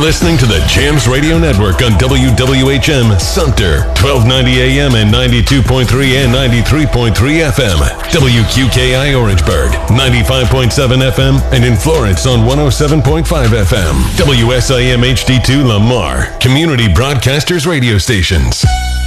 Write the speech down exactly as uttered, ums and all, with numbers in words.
listening to the Jams Radio Network on W W H M Sumter, twelve ninety A M and ninety-two point three and ninety-three point three F M. W Q K I Orangeburg, ninety-five point seven F M, and in Florence on one oh seven point five F M. W S I M H D two Lamar, Community Broadcasters Radio Stations.